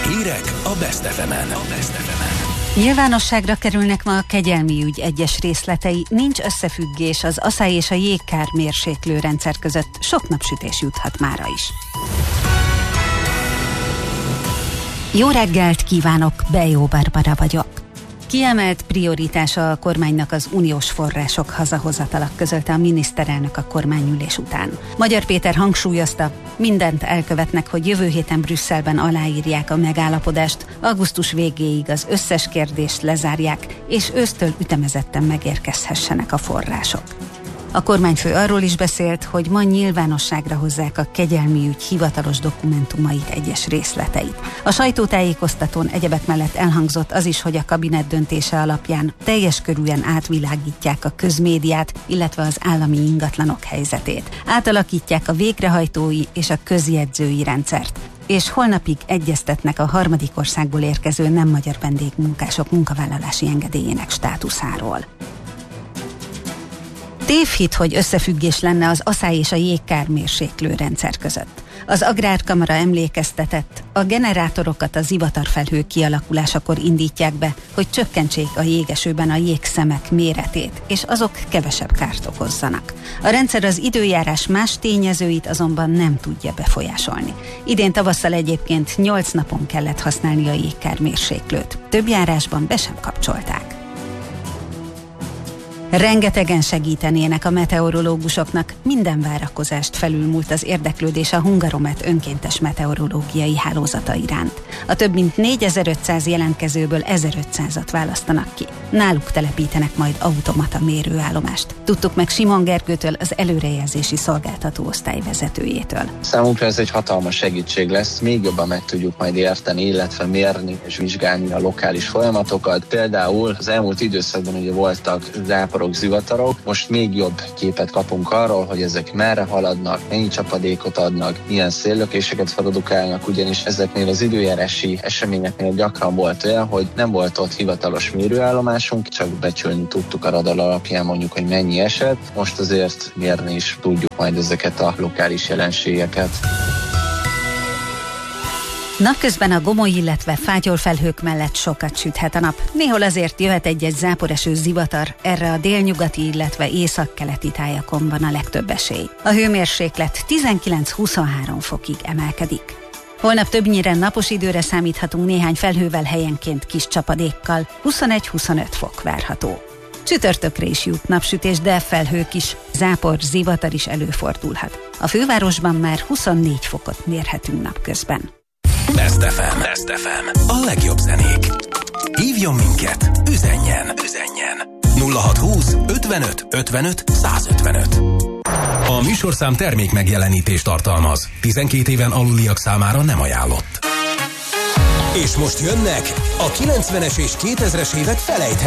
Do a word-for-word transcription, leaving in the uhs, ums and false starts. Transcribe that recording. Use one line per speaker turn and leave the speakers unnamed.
Hírek a Best ef emen.
Nyilvánosságra kerülnek ma a kegyelmi ügy egyes részletei, nincs összefüggés az aszály és a jégkár mérséklő rendszer között, sok napsütés juthat mára is. Jó reggelt kívánok, Bejó Barbara vagyok. Kiemelt prioritása a kormánynak az uniós források hazahozatalak, közölte a miniszterelnök a kormányülés után. Magyar Péter hangsúlyozta, mindent elkövetnek, hogy jövő héten Brüsszelben aláírják a megállapodást, augusztus végéig az összes kérdést lezárják, és ősztől ütemezetten megérkezhessenek a források. A kormányfő arról is beszélt, hogy ma nyilvánosságra hozzák a kegyelmi ügy hivatalos dokumentumait, egyes részleteit. A sajtótájékoztatón egyebek mellett elhangzott az is, hogy a kabinet döntése alapján teljes körűen átvilágítják a közmédiát, illetve az állami ingatlanok helyzetét. Átalakítják a végrehajtói és a közjegyzői rendszert, és holnapig egyeztetnek a harmadik országból érkező nem magyar vendégmunkások munkavállalási engedélyének státuszáról. Tévhit, hogy összefüggés lenne az aszály és a jégkár mérséklő rendszer között. Az Agrárkamara emlékeztetett, a generátorokat a zivatarfelhő kialakulásakor indítják be, hogy csökkentsék a jégesőben a jégszemek méretét, és azok kevesebb kárt okozzanak. A rendszer az időjárás más tényezőit azonban nem tudja befolyásolni. Idén tavasszal egyébként nyolc napon kellett használni a jégkár mérséklőt. Több járásban be sem kapcsolták. Rengetegen segítenének a meteorológusoknak, minden várakozást felülmúlt az érdeklődés a Hungaromet önkéntes meteorológiai hálózata iránt. A több mint négyezer-ötszáz jelentkezőből ezerötszázat választanak ki. Náluk telepítenek majd automata mérőállomást. Tudtuk meg Simon Gergőtől, az előrejelzési szolgáltató osztály vezetőjétől.
Számunkra ez egy hatalmas segítség lesz, még jobban meg tudjuk majd érteni, illetve mérni és vizsgálni a lokális folyamatokat. Például az elmúlt időszakban ugye voltak záporok, zivatarok, most még jobb képet kapunk arról, hogy ezek merre haladnak, mennyi csapadékot adnak, milyen széllökéseket produkálnak, ugyanis ezeknél az időjárási eseményeknél gyakran volt olyan, hogy nem volt ott hivatalos mérőállomásunk, csak becsülni tudtuk a radar alapján mondjuk, hogy mennyi esett. Most azért mérni is tudjuk majd ezeket a lokális jelenségeket.
Napközben a gomoly, illetve fátyolfelhők mellett sokat süthet a nap. Néhol azért jöhet egy-egy záporeső zivatar, erre a délnyugati, illetve északkeleti tájakon van a legtöbb esély. A hőmérséklet tizenkilenc-huszonhárom fokig emelkedik. Holnap többnyire napos időre számíthatunk, néhány felhővel, helyenként kis csapadékkal, huszonegy-huszonöt fok várható. Csütörtökre is jut napsütés, de felhők is, zápor, zivatar is előfordulhat. A fővárosban már huszonnégy fokot mérhetünk napközben.
Best ef em. Best ef em. A legjobb zenék. Hívjon minket, üzenjen, üzenjen. nulla hatszázhúsz ötvenöt ötvenöt százötvenöt. A műsorszám termék megjelenítést tartalmaz. tizenkét éven aluliak számára nem ajánlott. És most jönnek a kilencvenes és kétezres évek felejthető